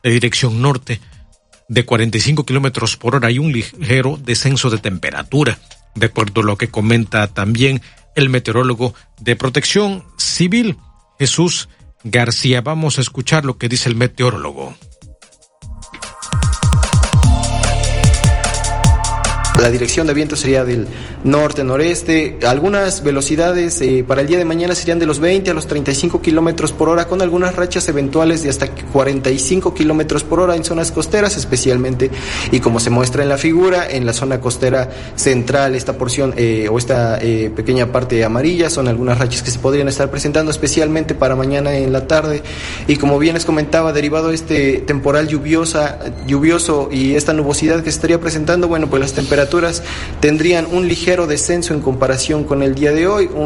de dirección norte de 45 kilómetros por hora y un ligero descenso de temperatura, de acuerdo a lo que comenta también el meteorólogo de Protección Civil, Jesús García. Vamos a escuchar lo que dice el meteorólogo. La dirección de viento sería del norte-noreste. Algunas velocidades para el día de mañana serían de los 20 a los 35 kilómetros por hora, con algunas rachas eventuales de hasta 45 kilómetros por hora en zonas costeras, especialmente, y como se muestra en la figura, en la zona costera central, esta porción o esta pequeña parte amarilla, son algunas rachas que se podrían estar presentando, especialmente para mañana en la tarde. Y como bien les comentaba, derivado de este temporal lluvioso y esta nubosidad que se estaría presentando, bueno, pues las temperaturas tendrían un ligero descenso en comparación con el día de hoy,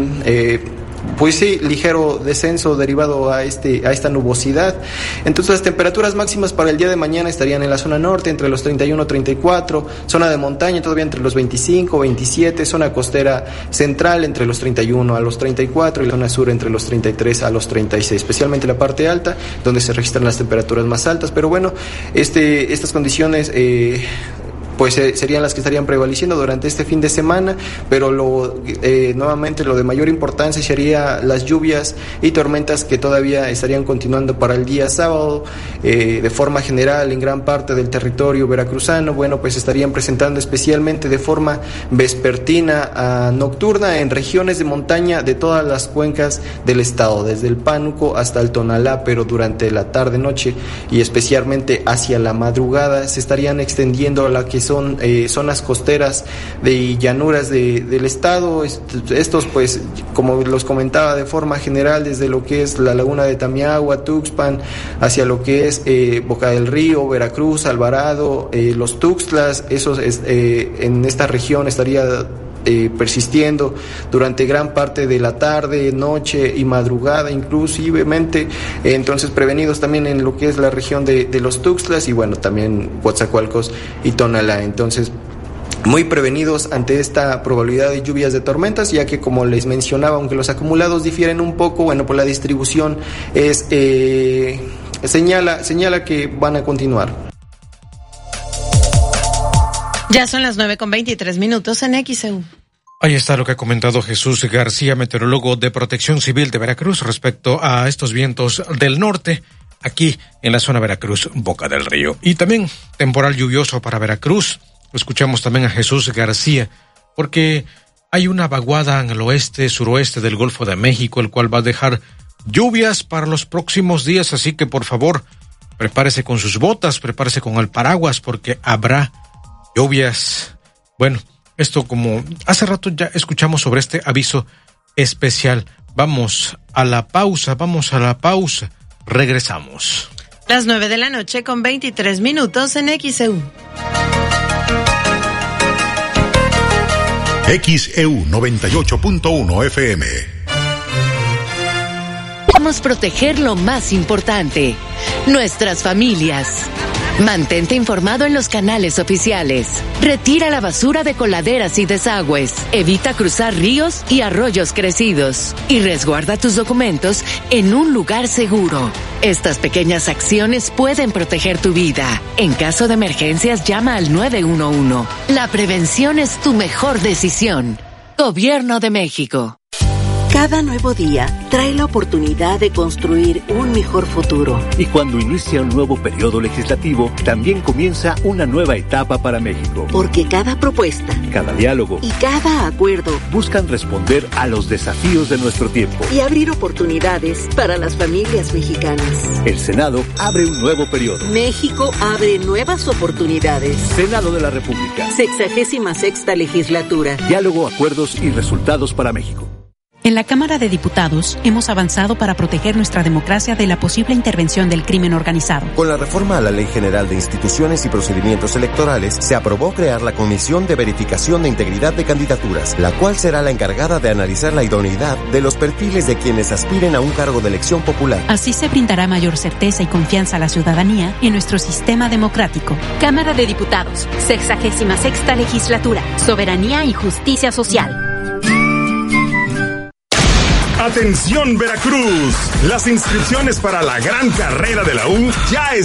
ligero descenso derivado a esta nubosidad. Entonces las temperaturas máximas para el día de mañana estarían en la zona norte entre los 31 a 34, zona de montaña todavía entre los 25, 27, zona costera central entre los 31 a los 34 y la zona sur entre los 33 a los 36, especialmente la parte alta donde se registran las temperaturas más altas. Pero bueno, estas condiciones serían las que estarían prevaleciendo durante este fin de semana, pero nuevamente lo de mayor importancia sería las lluvias y tormentas que todavía estarían continuando para el día sábado, de forma general en gran parte del territorio veracruzano. Bueno, pues estarían presentando especialmente de forma vespertina a nocturna en regiones de montaña de todas las cuencas del estado, desde el Pánuco hasta el Tonalá, pero durante la tarde-noche y especialmente hacia la madrugada se estarían extendiendo a la que son zonas costeras de llanuras del estado. Estos, pues, como los comentaba de forma general, desde lo que es la laguna de Tamiagua, Tuxpan, hacia lo que es Boca del Río, Veracruz, Alvarado, los Tuxtlas, en esta región estaría persistiendo durante gran parte de la tarde, noche y madrugada inclusivemente. Entonces prevenidos también en lo que es la región de los Tuxtlas y bueno, también Coatzacoalcos y Tonalá. Entonces muy prevenidos ante esta probabilidad de lluvias de tormentas, ya que como les mencionaba, aunque los acumulados difieren un poco, bueno, pues la distribución señala que van a continuar. Ya son las 9:23 en XEU. Ahí está lo que ha comentado Jesús García, meteorólogo de Protección Civil de Veracruz, respecto a estos vientos del norte aquí en la zona Veracruz, Boca del Río. Y también temporal lluvioso para Veracruz. Escuchamos también a Jesús García, porque hay una vaguada en el oeste, suroeste del Golfo de México, el cual va a dejar lluvias para los próximos días, así que por favor, prepárese con sus botas, prepárese con el paraguas, porque habrá lluvias. Bueno, esto como hace rato ya escuchamos sobre este aviso especial. Vamos a la pausa, regresamos. Las 9:23 en XEU. XEU 98.1 FM. Vamos a proteger lo más importante, nuestras familias. Mantente informado en los canales oficiales. Retira la basura de coladeras y desagües. Evita cruzar ríos y arroyos crecidos. Y resguarda tus documentos en un lugar seguro. Estas pequeñas acciones pueden proteger tu vida. En caso de emergencias, llama al 911. La prevención es tu mejor decisión. Gobierno de México. Cada nuevo día trae la oportunidad de construir un mejor futuro. Y cuando inicia un nuevo periodo legislativo, también comienza una nueva etapa para México. Porque cada propuesta, cada diálogo y cada acuerdo buscan responder a los desafíos de nuestro tiempo y abrir oportunidades para las familias mexicanas. El Senado abre un nuevo periodo. México abre nuevas oportunidades. Senado de la República. 66ª legislatura. Diálogo, acuerdos y resultados para México. En la Cámara de Diputados hemos avanzado para proteger nuestra democracia de la posible intervención del crimen organizado. Con la reforma a la Ley General de Instituciones y Procedimientos Electorales, se aprobó crear la Comisión de Verificación de Integridad de Candidaturas, la cual será la encargada de analizar la idoneidad de los perfiles de quienes aspiren a un cargo de elección popular. Así se brindará mayor certeza y confianza a la ciudadanía en nuestro sistema democrático. Cámara de Diputados, 66ª Legislatura, Soberanía y Justicia Social. Atención Veracruz, las inscripciones para la gran carrera de la U ya